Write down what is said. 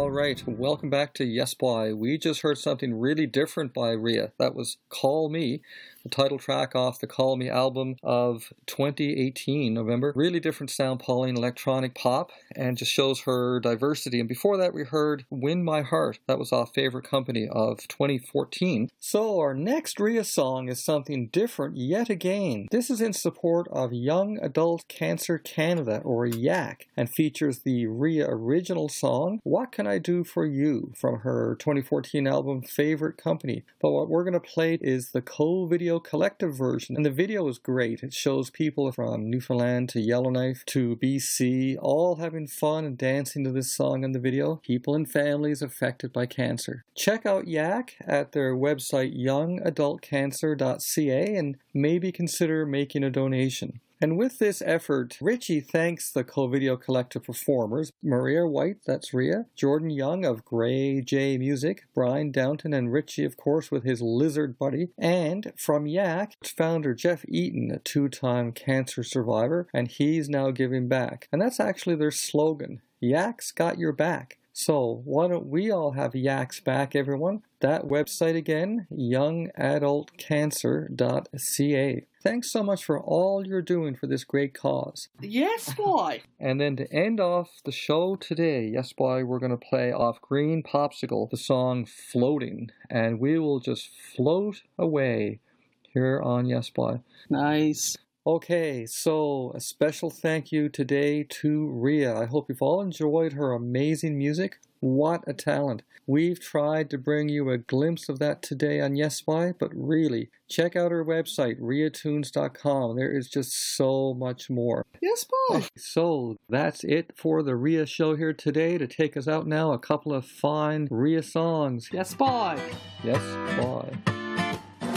All right, welcome back to Yes Boy. We just heard something really different by Rhea. That was Call Me, the title track off the Call Me album of 2018, November. Really different sound, Pauline, electronic pop, and just shows her diversity. And before that, we heard Win My Heart. That was off Favorite Company of 2014. So our next Rhea song is something different yet again. This is in support of Young Adult Cancer Canada, or YAC, and features the Rhea original song, What Can I Do For You, from her 2014 album Favorite Company. But what we're going to play is the co-video collective version, and the video is great. It shows people from Newfoundland to Yellowknife to BC all having fun and dancing to this song in the video, people and families affected by cancer. Check out YAC at their website youngadultcancer.ca and maybe consider making a donation. And with this effort, Richie thanks the co-video collective performers, Maria White, that's Rhea, Jordan Young of Grey J Music, Brian Downton, and Richie, of course, with his lizard buddy, and from YAC, founder Jeff Eaton, a two-time cancer survivor, and he's now giving back. And that's actually their slogan, YAC's got your back. So why don't we all have YAC's back, everyone? That website again, youngadultcancer.ca. Thanks so much for all you're doing for this great cause. Yes, boy. And then to end off the show today, yes, boy, we're going to play off Green Popsicle, the song Floating. And we will just float away here on Yes, Boy. Nice. Okay, so a special thank you today to Rhea. I hope you've all enjoyed her amazing music. What a talent. We've tried to bring you a glimpse of that today on Yes Boy, but really, check out her website, rheatunes.com. There is just so much more. Yes, boy. So that's it for the Rhea show here today. To take us out now, a couple of fine Rhea songs. Yes, boy. Yes, boy.